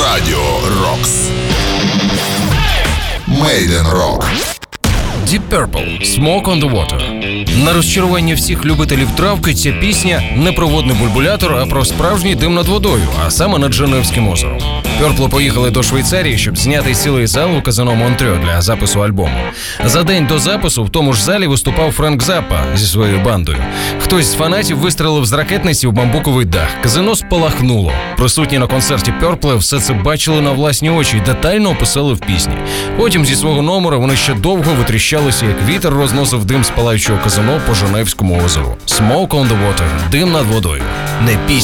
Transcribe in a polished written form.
Радіо Рокс. Made in Rock. Deep Purple «Smoke on the Water». На розчарування всіх любителів травки ця пісня не про водний бульбулятор, а про справжній дим над водою, а саме над Женевським озером. Пёрпл поїхали до Швейцарії, щоб зняти цілий зал у казино Монтрьо для запису альбому. За день до запису в тому ж залі виступав Френк Заппа зі своєю бандою. Хтось з фанатів вистрелив з ракетниці в бамбуковий дах. Казино спалахнуло. Присутні на концерті Пёрпла все це бачили на власні очі і детально описали в пісні. Потім зі свого номера вони ще довго витріщалися, як вітер розносив дим з палаючого казино по Женевському озеру. «Smoke on the Water» – дим над водою. Не пісня.